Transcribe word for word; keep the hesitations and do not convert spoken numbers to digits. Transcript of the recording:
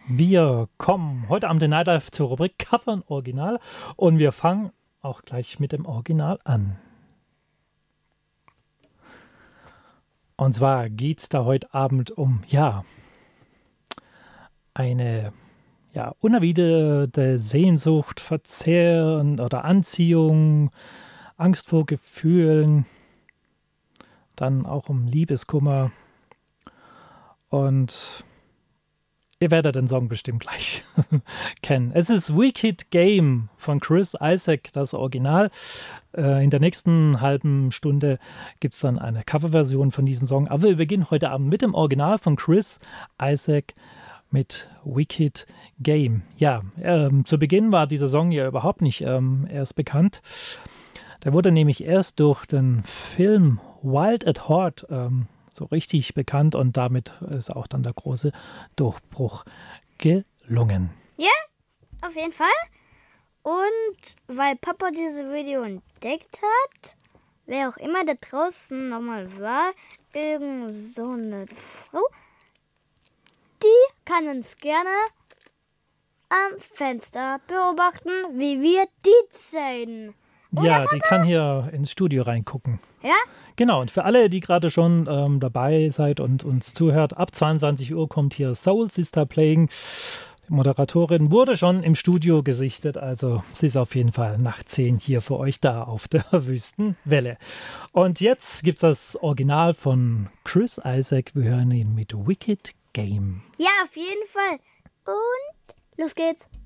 Wir kommen heute Abend in Night Dive zur Rubrik Covern Original und wir fangen auch gleich mit dem Original an. Und zwar geht es da heute Abend um, ja, eine ja, unerwiderte Sehnsucht, Verzehren oder Anziehung, Angst vor Gefühlen, dann auch um Liebeskummer und ihr werdet den Song bestimmt gleich kennen. Es ist Wicked Game von Chris Isaak, das Original. Äh, in der nächsten halben Stunde gibt es dann eine Coverversion von diesem Song. Aber wir beginnen heute Abend mit dem Original von Chris Isaak mit Wicked Game. Ja, ähm, zu Beginn war dieser Song ja überhaupt nicht ähm, erst bekannt. Der wurde nämlich erst durch den Film Wild at Heart ähm, so richtig bekannt und damit ist auch dann der große Durchbruch gelungen. Ja, auf jeden Fall. Und weil Papa dieses Video entdeckt hat, wer auch immer da draußen nochmal war, irgend so eine Frau, die kann uns gerne am Fenster beobachten, wie wir die zählen. Oder, ja, Papa? Die kann hier ins Studio reingucken. Ja? Genau, und für alle, die gerade schon ähm, dabei seid und uns zuhört, ab zweiundzwanzig Uhr kommt hier Soul Sister Playing. Die Moderatorin wurde schon im Studio gesichtet, also sie ist auf jeden Fall nach zehn hier für euch da auf der Wüstenwelle. Und jetzt gibt es das Original von Chris Isaak. Wir hören ihn mit Wicked Game. Ja, auf jeden Fall. Und los geht's.